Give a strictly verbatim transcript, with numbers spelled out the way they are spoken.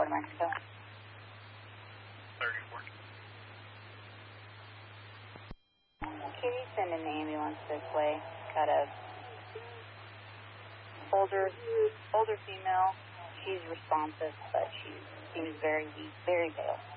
thirty-four to Mexico. thirty-four. Can you send an ambulance this way? Got a older, older female. She's responsive, but she seems very weak, very pale.